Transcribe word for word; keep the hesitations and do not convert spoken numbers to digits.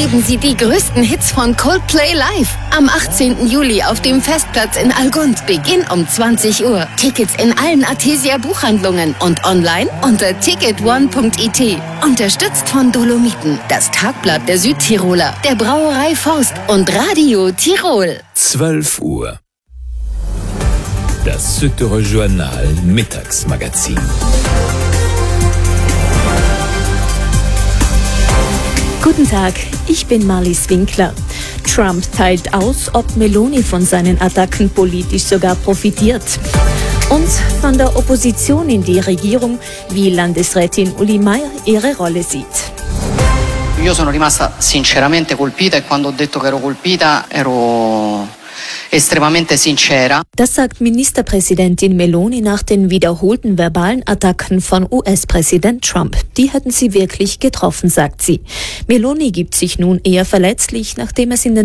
erleben Sie die größten Hits von Coldplay live. Am achtzehnten Juli auf dem Festplatz in Algund. Beginn um zwanzig Uhr. Tickets in allen Artesia Buchhandlungen und online unter ticket one punkt i t. Unterstützt von Dolomiten, das Tagblatt der Südtiroler, der Brauerei Forst und Radio Tirol. zwölf Uhr. Das Südtirol-Journal Mittagsmagazin. Guten Tag, ich bin Marlies Winkler. Trump teilt aus, ob Meloni von seinen Attacken politisch sogar profitiert. Und von der Opposition in die Regierung, wie Landesrätin Uli Meier ihre Rolle sieht. Io sono rimasta sinceramente colpita e quando ho detto che ero colpita ero estremamente sincera. Das sagt Ministerpräsidentin Meloni nach den wiederholten verbalen Attacken von U S-Präsident Trump. Die hätten sie wirklich getroffen, sagt sie. Meloni gibt sich nun eher verletzlich, nachdem es in den